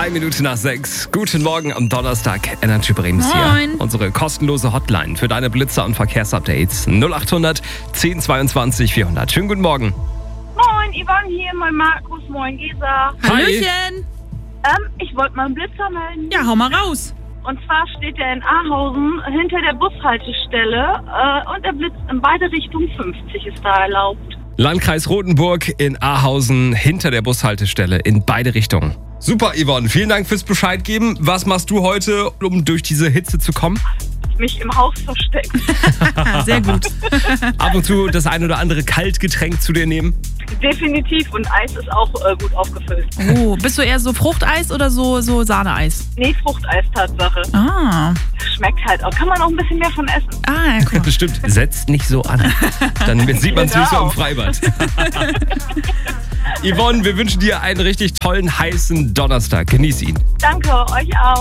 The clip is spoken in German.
6:03. Guten Morgen am Donnerstag. Energy Brems hier. Unsere kostenlose Hotline für deine Blitzer- und Verkehrsupdates. 0800 1022 400. Schönen guten Morgen. Moin, Yvonne hier, moin Markus, moin Gesa. Hallöchen. Ich wollte mal einen Blitzer melden. Ja, hau mal raus. Und zwar steht der in Ahausen hinter der Bushaltestelle und der Blitz in beide Richtungen 50 ist da erlaubt. Landkreis Rothenburg in Ahausen hinter der Bushaltestelle in beide Richtungen. Super, Yvonne. Vielen Dank fürs Bescheid geben. Was machst du heute, um durch diese Hitze zu kommen? Mich im Haus versteckt. Sehr gut. Ab und zu das ein oder andere Kaltgetränk zu dir nehmen? Definitiv. Und Eis ist auch gut aufgefüllt. Oh, bist du eher so Fruchteis oder so Sahneeis? Nee, Fruchteis, Tatsache. Ah. Schmeckt halt auch. Kann man auch ein bisschen mehr von essen. Ah, ja, cool. Bestimmt. Setzt nicht so an. Dann sieht man es nicht so im Freibad. Yvonne, wir wünschen dir einen richtig tollen, heißen Donnerstag. Genieß ihn. Danke, euch auch.